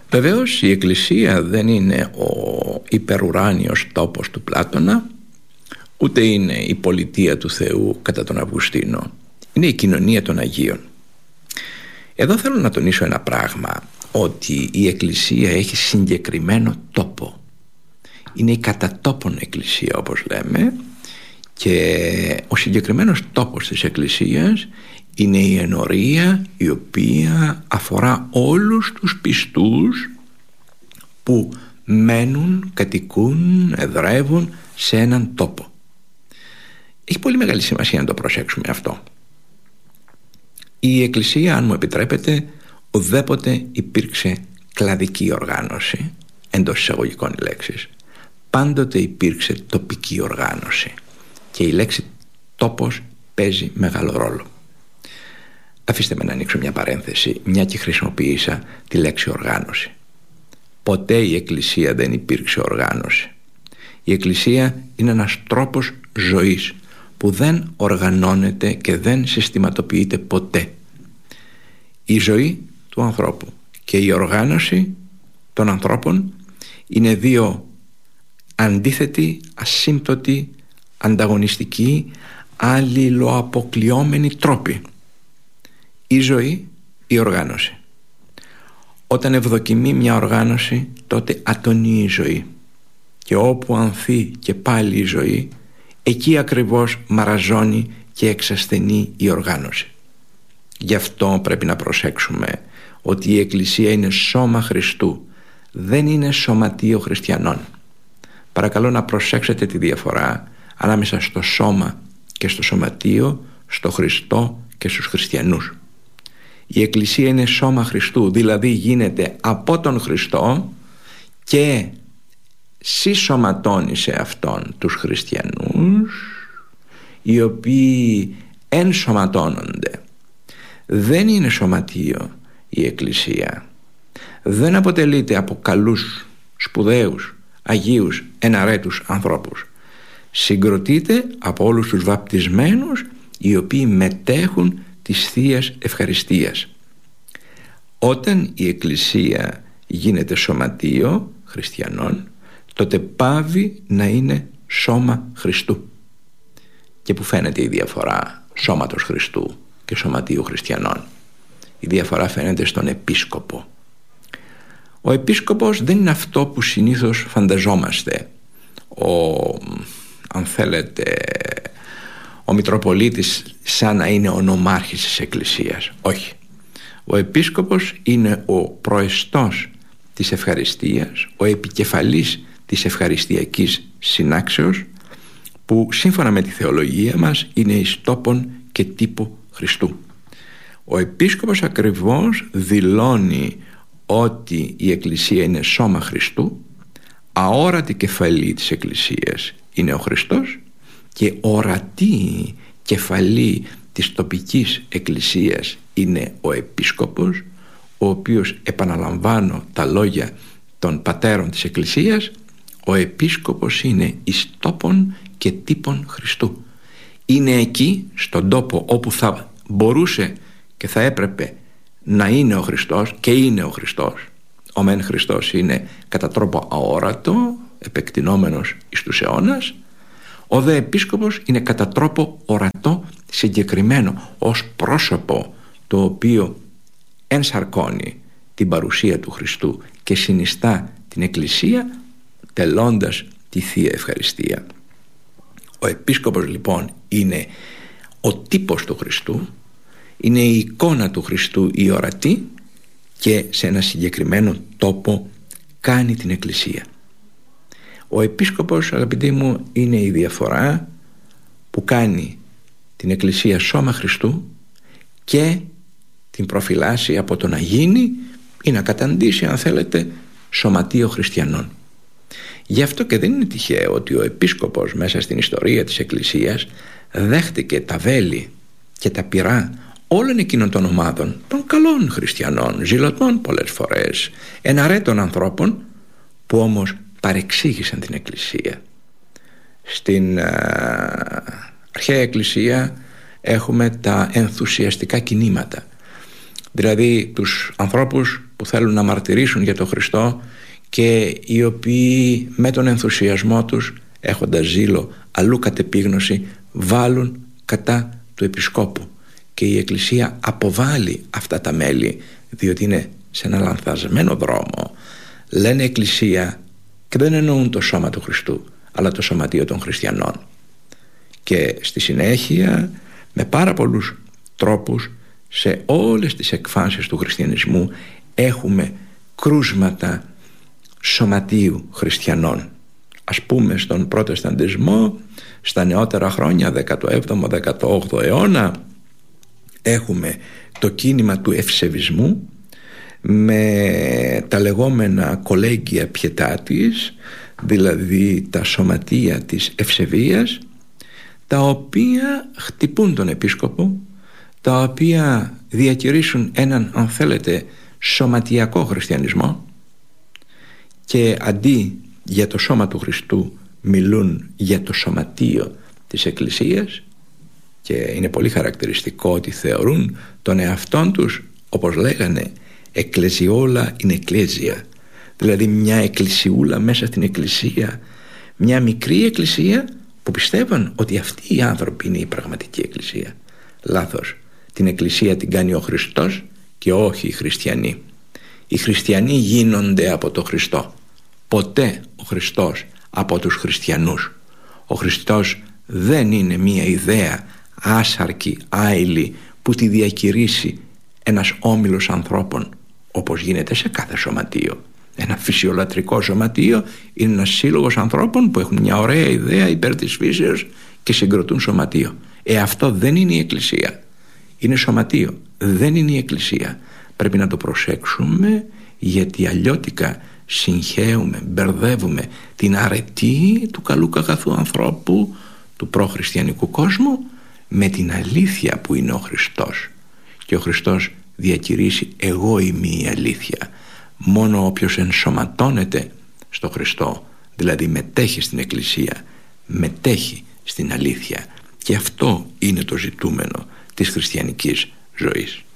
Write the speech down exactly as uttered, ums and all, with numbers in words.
Βεβαίως η Εκκλησία δεν είναι ο υπερουράνιος τόπος του Πλάτωνα, ούτε είναι η πολιτεία του Θεού κατά τον Αυγουστίνο. Είναι η κοινωνία των Αγίων. Εδώ θέλω να τονίσω ένα πράγμα, ότι η Εκκλησία έχει συγκεκριμένο τόπο. Είναι η κατατόπων Εκκλησία, όπως λέμε, και ο συγκεκριμένος τόπος της Εκκλησίας είναι η ενορία, η οποία αφορά όλους τους πιστούς που μένουν, κατοικούν, εδρεύουν σε έναν τόπο. Έχει πολύ μεγάλη σημασία να το προσέξουμε αυτό. Η Εκκλησία, αν μου επιτρέπετε, ουδέποτε υπήρξε κλαδική οργάνωση, εντός εισαγωγικών η λέξης. Πάντοτε υπήρξε τοπική οργάνωση και η λέξη τόπος παίζει μεγάλο ρόλο. Αφήστε με να ανοίξω μια παρένθεση, μια και χρησιμοποίησα τη λέξη οργάνωση. Ποτέ η Εκκλησία δεν υπήρξε οργάνωση. Η Εκκλησία είναι ένας τρόπος ζωής που δεν οργανώνεται και δεν συστηματοποιείται ποτέ. Η ζωή του ανθρώπου και η οργάνωση των ανθρώπων είναι δύο αντίθετοι, ασύμπτωτοι, ανταγωνιστικοί, αλληλοαποκλειόμενοι τρόποι. Η ζωή, η οργάνωση. Όταν ευδοκιμεί μια οργάνωση, τότε ατονεί η ζωή. Και όπου ανθεί και πάλι η ζωή, εκεί ακριβώς μαραζώνει και εξασθενεί η οργάνωση. Γι' αυτό πρέπει να προσέξουμε ότι η Εκκλησία είναι σώμα Χριστού, δεν είναι σωματείο χριστιανών. Παρακαλώ να προσέξετε τη διαφορά ανάμεσα στο σώμα και στο σωματείο, στο Χριστό και στους χριστιανούς. Η Εκκλησία είναι σώμα Χριστού, δηλαδή γίνεται από τον Χριστό και συσσωματώνει σε αυτόν τους χριστιανούς, οι οποίοι ενσωματώνονται. Δεν είναι σωματείο η Εκκλησία. Δεν αποτελείται από καλούς, σπουδαίους, αγίους, εναρέτους ανθρώπους. Συγκροτείται από όλους τους βαπτισμένους, οι οποίοι μετέχουν της Θείας Ευχαριστίας. Όταν η Εκκλησία γίνεται σωματείο χριστιανών, τότε πάβει να είναι σώμα Χριστού. Και που φαίνεται η διαφορά σώματος Χριστού και σωματείου χριστιανών? Η διαφορά φαίνεται στον επίσκοπο. Ο επίσκοπος δεν είναι αυτό που συνήθως φανταζόμαστε. Ο, αν θέλετε, ο Μητροπολίτης σαν να είναι ο νομάρχης της Εκκλησίας. Όχι. Ο επίσκοπος είναι ο προεστός της ευχαριστίας, ο επικεφαλής της ευχαριστιακής συνάξεως, που σύμφωνα με τη θεολογία μας είναι εις τόπον και τύπο Χριστού. Ο επίσκοπος ακριβώς δηλώνει ότι η Εκκλησία είναι σώμα Χριστού, αόρατη κεφαλή της Εκκλησίας είναι ο Χριστός και ορατή κεφαλή της τοπικής εκκλησίας είναι ο επίσκοπος, ο οποίος, επαναλαμβάνω τα λόγια των πατέρων της Εκκλησίας, ο επίσκοπος είναι εις τόπον και τύπον Χριστού. Είναι εκεί, στον τόπο όπου θα μπορούσε και θα έπρεπε να είναι ο Χριστός, και είναι ο Χριστός. Ο μεν Χριστός είναι κατά τρόπο αόρατο, επεκτηνόμενος εις τους αιώνας. Ο δε επίσκοπος είναι κατά τρόπο ορατό, συγκεκριμένο, ως πρόσωπο το οποίο ενσαρκώνει την παρουσία του Χριστού και συνιστά την Εκκλησία, τελώντας τη Θεία Ευχαριστία. Ο επίσκοπος λοιπόν είναι ο τύπος του Χριστού, είναι η εικόνα του Χριστού η ορατή, και σε ένα συγκεκριμένο τόπο κάνει την Εκκλησία. Ο επίσκοπος, αγαπητοί μου, είναι η διαφορά που κάνει την Εκκλησία σώμα Χριστού και την προφυλάσσει από το να γίνει ή να καταντήσει, αν θέλετε, σωματείο χριστιανών. Γι' αυτό και δεν είναι τυχαίο ότι ο επίσκοπος μέσα στην ιστορία της Εκκλησίας δέχτηκε τα βέλη και τα πυρά όλων εκείνων των ομάδων, των καλών χριστιανών, ζηλωτών πολλές φορές, εναρέτων ανθρώπων, που όμως παρεξήγησαν την Εκκλησία. Στην α, αρχαία Εκκλησία έχουμε τα ενθουσιαστικά κινήματα, δηλαδή τους ανθρώπους που θέλουν να μαρτυρήσουν για τον Χριστό και οι οποίοι με τον ενθουσιασμό τους, έχοντας ζήλο αλλού κατ' επίγνωση, βάλουν κατά του Επισκόπου, και η Εκκλησία αποβάλλει αυτά τα μέλη, διότι είναι σε ένα λανθασμένο δρόμο. Λένε Εκκλησία και δεν εννοούν το σώμα του Χριστού, αλλά το σωματείο των χριστιανών. Και στη συνέχεια, με πάρα πολλούς τρόπους, σε όλες τις εκφάνσεις του χριστιανισμού έχουμε κρούσματα σωματείου χριστιανών. Ας πούμε στον Προτεσταντισμό, στα νεότερα χρόνια, δέκατο έβδομο δέκατο όγδοο αιώνα, έχουμε το κίνημα του ευσεβισμού με τα λεγόμενα κολέγγια πιετάτης, δηλαδή τα σωματεία της ευσεβίας, τα οποία χτυπούν τον επίσκοπο, τα οποία διακηρύσουν έναν, αν θέλετε, σωματιακό χριστιανισμό, και αντί για το σώμα του Χριστού μιλούν για το σωματείο της Εκκλησίας, και είναι πολύ χαρακτηριστικό ότι θεωρούν τον εαυτόν τους, όπως λέγανε, εκκλησιόλα είναι εκκλησία, δηλαδή μια εκκλησιούλα μέσα στην εκκλησία, μια μικρή εκκλησία που πιστεύαν ότι αυτοί οι άνθρωποι είναι η πραγματική εκκλησία. Λάθος. Την εκκλησία την κάνει ο Χριστός και όχι οι χριστιανοί. Οι χριστιανοί γίνονται από το Χριστό, ποτέ ο Χριστός από τους χριστιανούς. Ο Χριστός δεν είναι μία ιδέα άσαρκη, άειλη, που τη διακηρύσει ένας όμιλος ανθρώπων, όπως γίνεται σε κάθε σωματείο. Ένα φυσιολατρικό σωματείο είναι ένας σύλλογος ανθρώπων που έχουν μια ωραία ιδέα υπέρ της φύσεως και συγκροτούν σωματείο. Ε, αυτό δεν είναι η Εκκλησία. Είναι σωματείο, δεν είναι η Εκκλησία. Πρέπει να το προσέξουμε, γιατί αλλιώτικα συγχέουμε, μπερδεύουμε την αρετή του καλού καθού ανθρώπου του προχριστιανικού κόσμου με την αλήθεια που είναι ο Χριστός. Και ο Χριστός διακηρύσει εγώ είμαι η αλήθεια. Μόνο όποιος ενσωματώνεται στο Χριστό, δηλαδή μετέχει στην Εκκλησία, μετέχει στην αλήθεια. Και αυτό είναι το ζητούμενο της χριστιανικής ζωής.